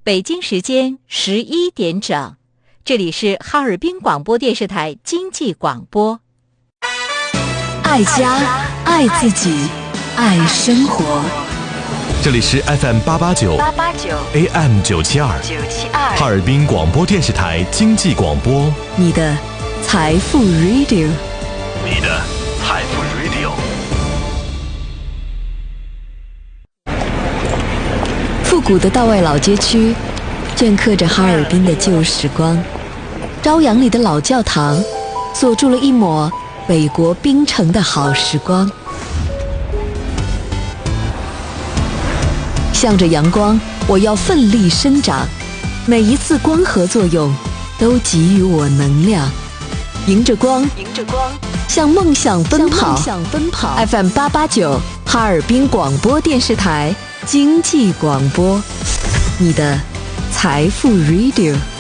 北京时间11点整，这里是哈尔滨广播电视台经济广播。 爱家，爱自己，爱生活。 这里是 FM889 AM972 哈尔滨广播电视台经济广播， 你的财富 Radio， 你的财富 Radio。 复古的道外老街区镌刻着哈尔滨的旧时光，朝阳里的老教堂锁住了一抹北国冰城的好时光。向着阳光，我要奋力生长，每一次光合作用都给予我能量，迎着光向梦想奔跑。FM889 哈尔滨广播电视台经济广播，你的财富 Radio。